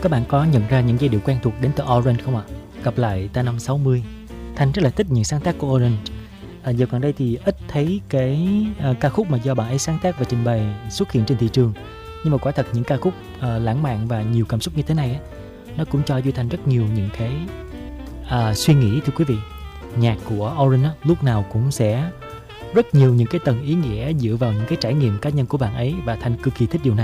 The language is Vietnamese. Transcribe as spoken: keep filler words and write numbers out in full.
các bạn có nhận ra những giai điệu quen thuộc đến từ Orange không ạ? Gặp lại ta năm sáu mươi. Thanh rất là thích những sáng tác của Orange. À, giờ gần đây thì ít thấy cái à, ca khúc mà do bạn ấy sáng tác và trình bày xuất hiện trên thị trường. Nhưng mà quả thật những ca khúc à, lãng mạn và nhiều cảm xúc như thế này á, nó cũng cho Duy Thanh rất nhiều những cái à, suy nghĩ thưa quý vị. Nhạc của Orange á, lúc nào cũng sẽ rất nhiều những cái tầng ý nghĩa dựa vào những cái trải nghiệm cá nhân của bạn ấy, và Thanh cực kỳ thích điều này.